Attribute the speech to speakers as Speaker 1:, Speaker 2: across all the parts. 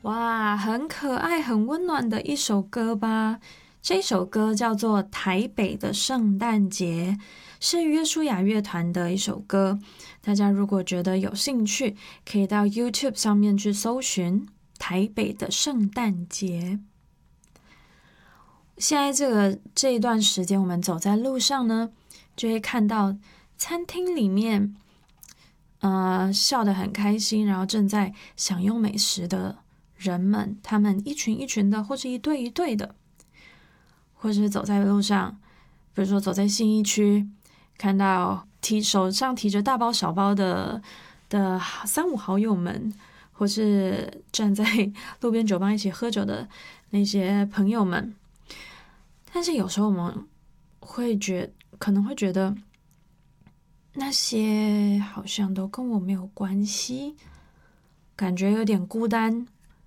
Speaker 1: 哇，很可爱、很温暖的一首歌吧？这首歌叫做《台北的圣诞节》，是约书亚乐团的一首歌。大家如果觉得有兴趣，可以到 YouTube 上面去搜寻《台北的圣诞节》。现在这一段时间，我们走在路上呢，就会看到餐厅里面，笑得很开心，然后正在享用美食的人们，他们一群一群的，或是一对一对的，或是走在路上，比如说走在信义区，看到手上提着大包小包的三五好友们，或是站在路边酒吧一起喝酒的那些朋友们。但是有时候我们可能会觉得那些好像都跟我没有关系，感觉有点孤单，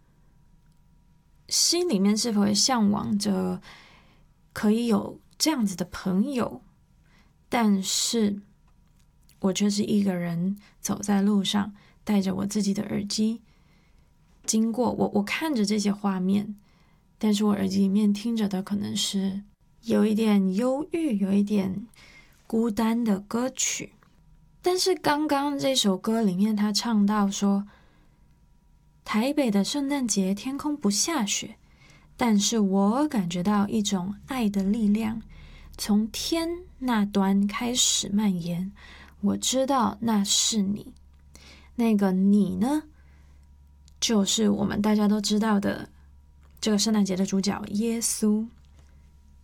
Speaker 1: 心里面是否会向往着可以有这样子的朋友？但是我却是一个人走在路上，带着我自己的耳机经过，我看着这些画面，但是我耳机里面听着的可能是有一点忧郁、有一点孤单的歌曲。但是刚刚这首歌里面他唱到说，台北的圣诞节天空不下雪，但是我感觉到一种爱的力量从天那端开始蔓延，我知道那是你。那个你呢，就是我们大家都知道的这个圣诞节的主角耶稣。